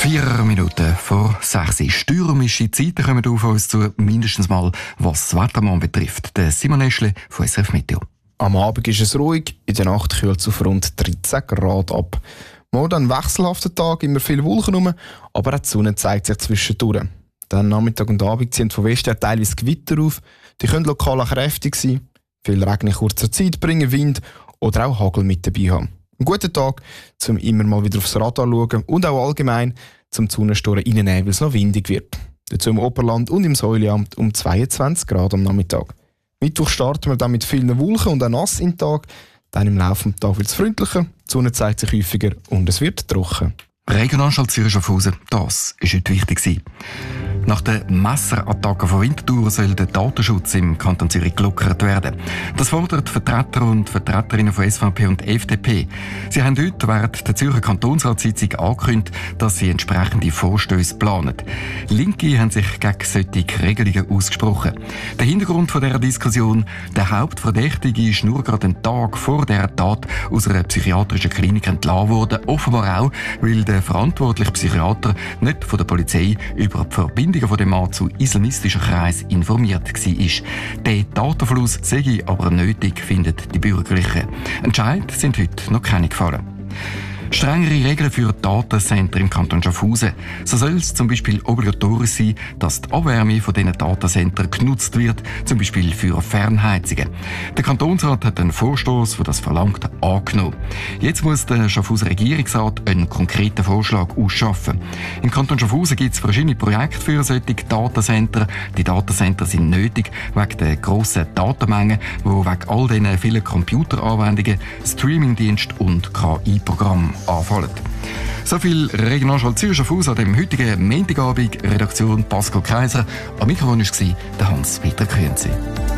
4 Minuten vor 6 Uhr. Stürmische Zeiten kommen auf uns zu, mindestens mal, was das Wettermann betrifft. Der Simon Eschle von SRF Meteo. Am Abend ist es ruhig, in der Nacht kühlt es auf rund 13 Grad ab. Morgen ein wechselhafter Tag, immer viel Wolken rum, aber auch die Sonne zeigt sich zwischendurch. Dann Nachmittag und Abend ziehen von Westen her teilweise Gewitter auf. Die können lokal auch kräftig sein. Viel Regen in kurzer Zeit bringen, Wind oder auch Hagel mit dabei haben. Ein guter Tag, um immer mal wieder aufs Radar zu schauen und auch allgemein zum Sonnenstoren reinnehmen, weil es noch windig wird. Dazu im Oberland und im Säuleamt um 22 Grad am Nachmittag. Mittwoch starten wir dann mit vielen Wolken und auch nass im Tag. Dann im Laufe des Tages wird es freundlicher, die Sonne zeigt sich häufiger und es wird trocken. Regionalschalt Zürich-Schaffhausen, das war heute wichtig gewesen. Nach der Messerattacke von Winterthur soll der Datenschutz im Kanton Zürich gelockert werden. Das fordert Vertreter und Vertreterinnen von SVP und FDP. Sie haben heute während der Zürcher Kantonsratssitzung angekündigt, dass sie entsprechende Vorstöße planen. Linke haben sich gegen solche Regelungen ausgesprochen. Der Hintergrund dieser Diskussion: der Hauptverdächtige ist nur gerade einen Tag vor dieser Tat aus einer psychiatrischen Klinik entlassen worden. Offenbar auch, weil der verantwortliche Psychiater nicht von der Polizei über die Verbindung von dem Mann zu islamistischen Kreisen informiert war. Der Datenfluss sei aber nötig, finden die Bürgerlichen. Entscheid sind heute noch keine gefallen. Strengere Regeln für Datencenter im Kanton Schaffhausen. So soll es zum Beispiel obligatorisch sein, dass die Abwärme von diesen Datencentern genutzt wird, zum Beispiel für Fernheizungen. Der Kantonsrat hat einen Vorstoß, der das verlangt, angenommen. Jetzt muss der Schaffhauser Regierungsrat einen konkreten Vorschlag ausschaffen. Im Kanton Schaffhausen gibt es verschiedene Projekte für solche Datencenter. Die Datencenter sind nötig wegen der grossen Datenmengen, die wegen all diesen vielen Computeranwendungen, Streamingdienst und KI-Programmen anfallen. So viel Regionalschalt Zürich-Schaffhausen an dem heutigen Montagabend. Redaktion Pascal Kaiser. Am Mikrofon war der Hans-Peter Künzi.